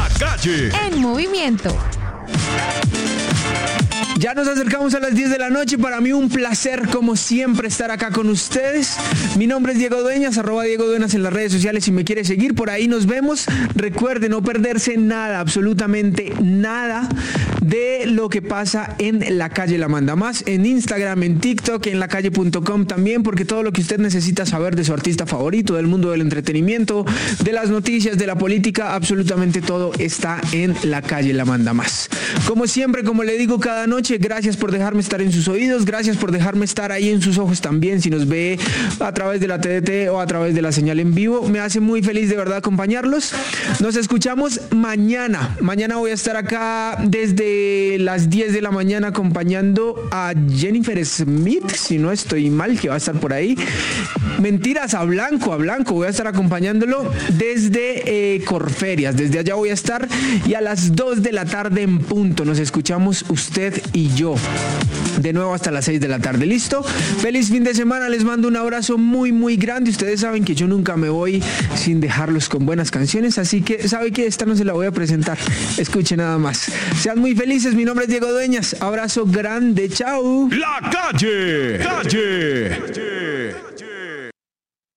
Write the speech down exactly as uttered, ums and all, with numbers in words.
Calle en movimiento. Ya nos acercamos a las diez de la noche. Para mí un placer, como siempre, estar acá con ustedes. Mi nombre es Diego Dueñas, arroba Diego Dueñas en las redes sociales. Si me quiere seguir, por ahí nos vemos. Recuerde no perderse nada, absolutamente nada de lo que pasa en La Calle La Manda Más, en Instagram, en TikTok, en la calle punto com también, porque todo lo que usted necesita saber de su artista favorito, del mundo del entretenimiento, de las noticias, de la política, absolutamente todo está en La Calle La Manda Más. Como siempre, como le digo cada noche, gracias por dejarme estar en sus oídos, gracias por dejarme estar ahí en sus ojos también, si nos ve a través de la T D T o a través de la señal en vivo. Me hace muy feliz de verdad acompañarlos. Nos escuchamos mañana. Mañana voy a estar acá desde las diez de la mañana acompañando a Jennifer Smith, si no estoy mal, que va a estar por ahí. Mentiras, a Blanco, a Blanco. Voy a estar acompañándolo desde eh, Corferias. Desde allá voy a estar y a las dos de la tarde en punto nos escuchamos usted y yo. De nuevo hasta las seis de la tarde. ¿Listo? Feliz fin de semana. Les mando un abrazo muy, muy grande. Ustedes saben que yo nunca me voy sin dejarlos con buenas canciones. Así que, ¿sabe qué? Esta no se la voy a presentar. Escuche nada más. Sean muy felices. Mi nombre es Diego Dueñas. Abrazo grande. Chao. La Calle. Calle.